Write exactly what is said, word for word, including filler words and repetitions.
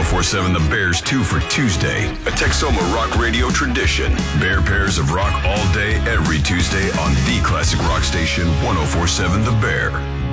forty-seven The Bear's two for Tuesday, a Texoma Rock Radio tradition. Bear pairs of rock all day, every Tuesday on the classic rock station, ten forty-seven The Bear.